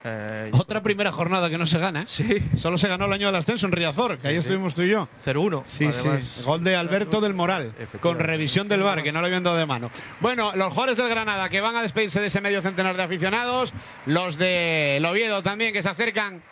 Otra primera jornada que no se gana. Sí. Solo se ganó el año del ascenso en Riazor, que ahí estuvimos tú y yo. 0-1. Sí, Además, sí. Gol de Alberto del Moral, con revisión del VAR, que no lo habían dado de mano. Bueno, los jugadores del Granada que van a despedirse de ese medio centenar de aficionados. Los del Oviedo también, que se acercan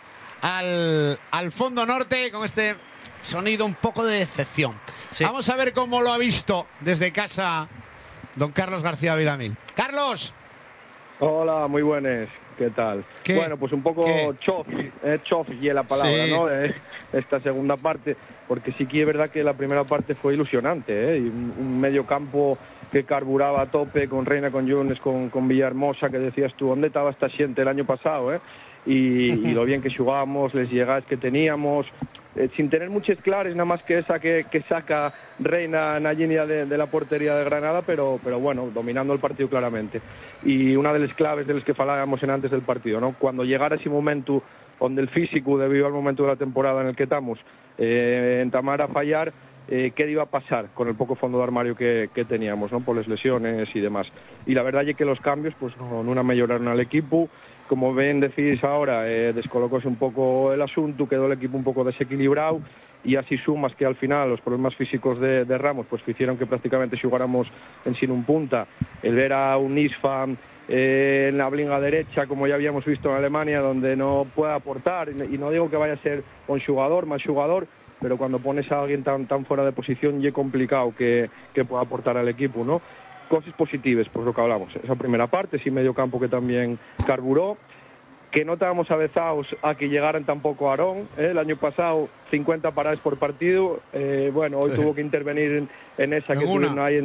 al fondo norte con este sonido un poco de decepción. Sí. Vamos a ver cómo lo ha visto desde casa don Carlos García Vilamil. ¡Carlos! Hola, muy buenas. ¿Qué tal? Bueno, pues un poco chofi es la palabra, sí, ¿no? Esta segunda parte, porque sí que es verdad que la primera parte fue ilusionante, y un medio campo que carburaba a tope con Reina, con Yunes, con Villahermosa, que decías tú, ¿dónde estaba esta gente el año pasado? Y lo bien que jugábamos, les llegadas que teníamos, sin tener muchas claves, nada más que esa que saca Reina en la línea de la portería de Granada, pero bueno, dominando el partido claramente. Y una de las claves de las que falábamos antes del partido, ¿no? Cuando llegara ese momento donde el físico, debido al momento de la temporada en el que estamos, entamara a fallar, qué iba a pasar con el poco fondo de armario que teníamos, ¿no? Por las lesiones y demás. Y la verdad es que los cambios pues no mejoraron al equipo. Como bien decís ahora, descolocóse un poco el asunto, quedó el equipo un poco desequilibrado, y así sumas que al final los problemas físicos de Ramos pues hicieron que prácticamente jugáramos en sin un punta. El ver a un Isfa en la blinga derecha, como ya habíamos visto en Alemania, donde no puede aportar, y no digo que vaya a ser un jugador, más jugador, pero cuando pones a alguien tan fuera de posición, ya es complicado que pueda aportar al equipo, ¿no? Cosas positivas, pues lo que hablamos, esa primera parte, sí, medio campo que también carburó, que no estábamos avezados a que llegaran tampoco a Aarón, el año pasado 50 paradas por partido, bueno, hoy tuvo que intervenir en esa que tuvieron ahí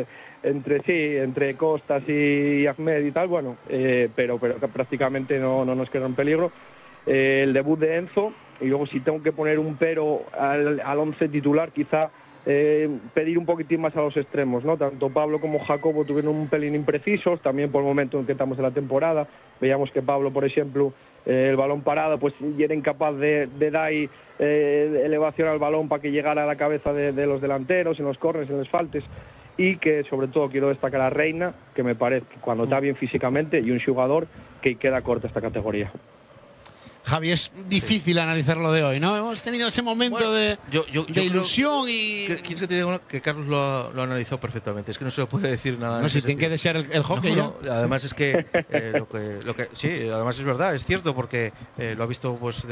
entre Costas y Ahmed y tal, bueno, pero que prácticamente no nos quedó en peligro. El debut de Enzo, y luego si tengo que poner un pero al 11 titular, quizá pedir un poquitín más a los extremos, ¿no? Tanto Pablo como Jacobo tuvieron un pelín imprecisos, también por el momento en que estamos en la temporada. Veíamos que Pablo, por ejemplo, el balón parado, pues era incapaz de dar elevación al balón para que llegara a la cabeza de los delanteros, en los córneres, en los faltes. Y que sobre todo quiero destacar a Reina, que me parece que cuando está bien físicamente, y un jugador que queda corta esta categoría. Javi, es difícil analizarlo de hoy, ¿no? Hemos tenido ese momento de ilusión y... ¿Quién se te diga que Carlos lo analizó perfectamente? Es que no se lo puede decir nada. No, si tienen que desear el hockey ya. Además es que, sí, además es verdad, es cierto, porque lo ha visto pues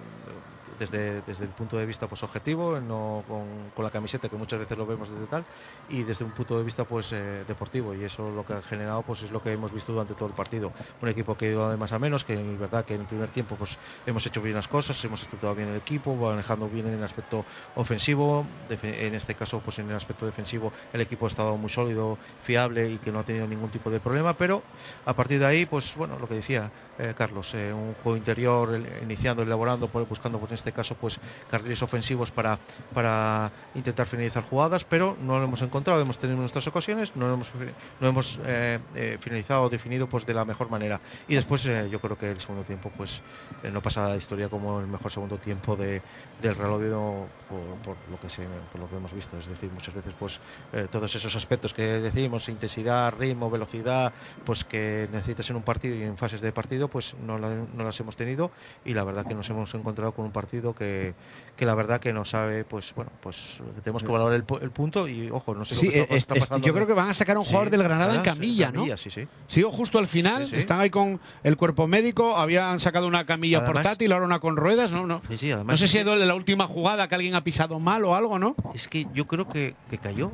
desde el punto de vista pues objetivo, no con la camiseta, que muchas veces lo vemos desde tal, y desde un punto de vista pues deportivo, y eso lo que ha generado pues es lo que hemos visto durante todo el partido. Un equipo que ha ido de más a menos, que es verdad que en el primer tiempo pues hemos hecho bien las cosas, hemos estructurado bien el equipo, manejando bien en el aspecto ofensivo, en este caso pues en el aspecto defensivo el equipo ha estado muy sólido, fiable, y que no ha tenido ningún tipo de problema, pero a partir de ahí pues bueno, lo que decía Carlos, un juego interior, iniciando, elaborando, buscando pues en este caso pues carriles ofensivos para intentar finalizar jugadas, pero no lo hemos encontrado. Hemos tenido nuestras ocasiones, no hemos finalizado o definido pues de la mejor manera, y después yo creo que el segundo tiempo pues no pasa la historia como el mejor segundo tiempo del Real Oviedo por lo que hemos visto. Es decir, muchas veces pues todos esos aspectos que decimos, intensidad, ritmo, velocidad, pues que necesitas en un partido y en fases de partido, pues no las hemos tenido, y la verdad que nos hemos encontrado con un partido que la verdad que no sabe, pues bueno, pues tenemos que valorar el punto, y ojo, no sé sí, lo que está pasando. Yo creo que van a sacar a un jugador del Granada en camilla, ¿no? Sí, justo al final, están ahí con el cuerpo médico, habían sacado una camilla además, portátil, ahora una con ruedas, ¿no? No sé si ha sido la última jugada que alguien ha pisado mal o algo, ¿no? Es que yo creo que cayó,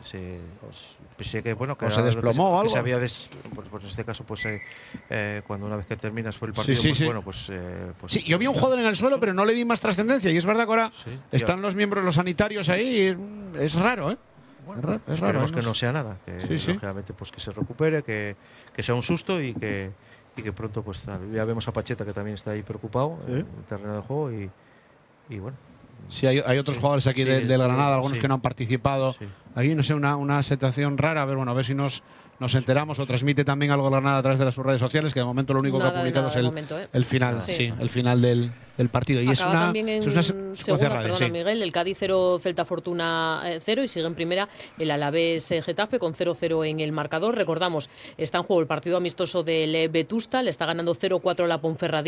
pensé que bueno, que se desplomó o algo. Que se había pues en este caso pues cuando una vez que terminas por el partido, pues bueno, pues sí, yo vi un jugador en el suelo, pero no le di más trascendencia, y es verdad que ahora están los miembros, los sanitarios ahí, es raro, Bueno, es raro. Que no sea nada, que lógicamente pues que se recupere, que sea un susto, y que pronto pues ya vemos a Pacheta, que también está ahí preocupado en el terreno de juego, y bueno. Sí, hay otros jugadores aquí del Granada, algunos que no han participado. Aquí, no sé, una situación rara. A ver si nos enteramos, o transmite también algo Granada a través de sus redes sociales, que de momento lo único que ha publicado es el final, el final del partido. Y acaba también en segunda, Miguel, el Cádiz 0, Celta Fortuna 0, y sigue en primera el Alavés Getafe con 0-0 en el marcador. Recordamos, está en juego el partido amistoso del Vetusta, le está ganando 0-4 a la Ponferradina.